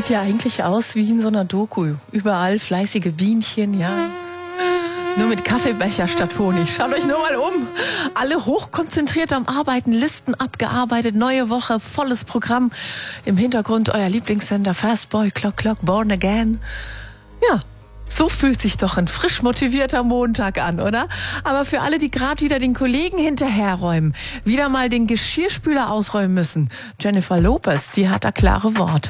sieht ja eigentlich aus wie in so einer Doku. Überall fleißige Bienchen, ja. Nur mit Kaffeebecher statt Honig. Schaut euch nur mal um. Alle hochkonzentriert am Arbeiten, Listen abgearbeitet, neue Woche, volles Programm. Im Hintergrund euer Lieblingssender Fastboy, Clock Clock, Born Again. Ja, so fühlt sich doch ein frisch motivierter Montag an, oder? Aber für alle, die gerade wieder den Kollegen hinterherräumen, wieder mal den Geschirrspüler ausräumen müssen, Jennifer Lopez, die hat da klare Worte.